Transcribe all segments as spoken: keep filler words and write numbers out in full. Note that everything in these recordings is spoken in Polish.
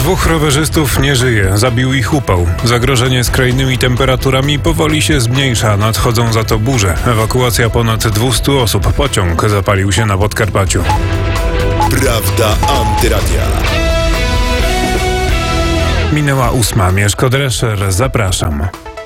Dwóch rowerzystów nie żyje, zabił ich upał. Zagrożenie skrajnymi temperaturami powoli się zmniejsza, nadchodzą za to burze. Ewakuacja ponad dwieście osób, pociąg zapalił się na Podkarpaciu. Prawda Antyradia. Minęła ósma, Mieszko Drescher, zapraszam.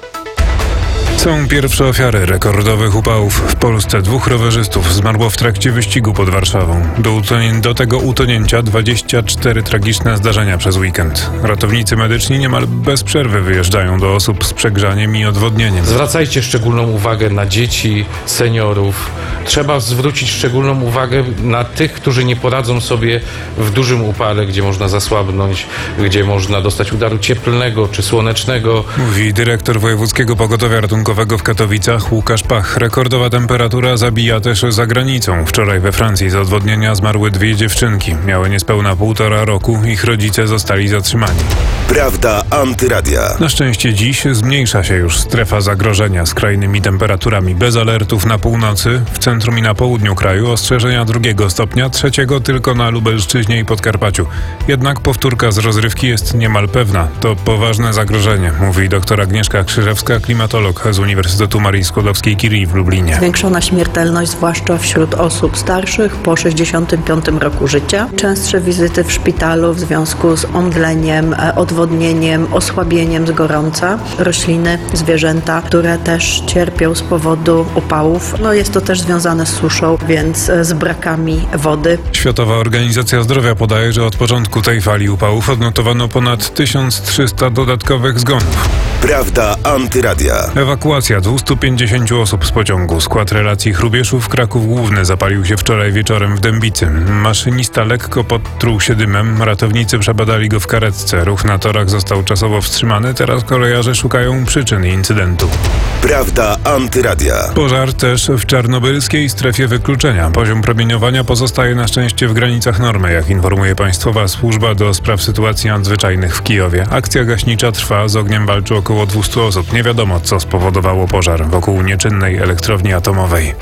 Są pierwsze ofiary rekordowych upałów. W Polsce dwóch rowerzystów zmarło w trakcie wyścigu pod Warszawą. Do, utonie- do tego utonięcia dwadzieścia cztery tragiczne zdarzenia przez weekend. Ratownicy medyczni niemal bez przerwy wyjeżdżają do osób z przegrzaniem i odwodnieniem. Zwracajcie szczególną uwagę na dzieci, seniorów. Trzeba zwrócić szczególną uwagę na tych, którzy nie poradzą sobie w dużym upale, gdzie można zasłabnąć, gdzie można dostać udaru cieplnego czy słonecznego. Mówi dyrektor Wojewódzkiego Pogotowia Ratunkowego w Katowicach Łukasz Pach. Rekordowa temperatura zabija też za granicą. Wczoraj we Francji z odwodnienia zmarły dwie dziewczynki. Miały niespełna półtora roku. Ich rodzice zostali zatrzymani. Prawda Antyradia. Na szczęście dziś zmniejsza się już strefa zagrożenia skrajnymi temperaturami. Bez alertów na północy, w centrum i na południu kraju, ostrzeżenia drugiego stopnia, trzeciego tylko na Lubelszczyźnie i Podkarpaciu. Jednak powtórka z rozrywki jest niemal pewna. To poważne zagrożenie, mówi dr Agnieszka Krzyżewska, klimatolog z Uniwersytetu Marii Skłodowskiej-Curie w Lublinie. Zwiększona śmiertelność, zwłaszcza wśród osób starszych po sześćdziesiątym piątym roku życia. Częstsze wizyty w szpitalu w związku z omdleniem, odwodnieniem, osłabieniem z gorąca. Rośliny, zwierzęta, które też cierpią z powodu upałów. No jest to też związane z suszą, więc z brakami wody. Światowa Organizacja Zdrowia podaje, że od początku tej fali upałów odnotowano ponad tysiąc trzysta dodatkowych zgonów. Prawda Antyradia. Ewakuacja dwieście pięćdziesiąt osób z pociągu. Skład relacji Chrubieszów-Kraków Główny zapalił się wczoraj wieczorem w Dębicy. Maszynista lekko podtruł się dymem, ratownicy przebadali go w karetce. Ruch na torach został czasowo wstrzymany, teraz kolejarze szukają przyczyn incydentu. Prawda Antyradia. Pożar też w czarnobylskiej strefie wykluczenia. Poziom promieniowania pozostaje na szczęście w granicach normy, jak informuje Państwowa Służba do Spraw Sytuacji Nadzwyczajnych w Kijowie. Akcja gaśnicza trwa, z ogniem walczy około dwieście osób. Nie wiadomo, co spowodowało pożar wokół nieczynnej elektrowni atomowej.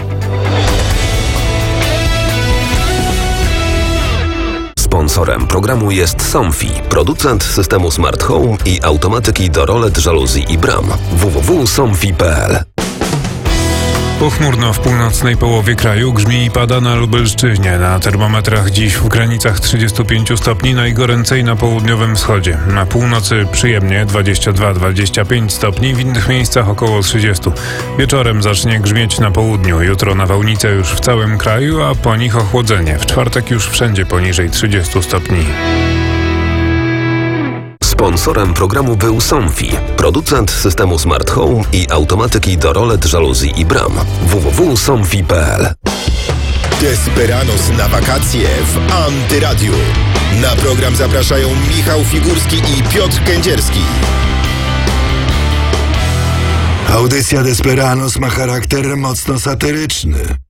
Sponsorem programu jest Somfy, producent systemu Smart Home i automatyki do rolet, żaluzji i bram. w w w kropka somfy kropka p l. Pochmurno w północnej połowie kraju, grzmi i pada na Lubelszczyźnie. Na termometrach dziś w granicach trzydziestu pięciu stopni, najgoręcej na południowym wschodzie. Na północy przyjemnie dwadzieścia dwa do dwudziestu pięciu stopni, w innych miejscach około trzydziestu. Wieczorem zacznie grzmieć na południu, jutro nawałnice już w całym kraju, a po nich ochłodzenie. W czwartek już wszędzie poniżej trzydziestu stopni. Sponsorem programu był Somfy, producent systemu Smart Home i automatyki do rolet, żaluzji i bram. w w w kropka somfy kropka p l. Desperados na wakacje w Antyradiu. Na program zapraszają Michał Figurski i Piotr Kędzierski. Audycja Desperados ma charakter mocno satyryczny.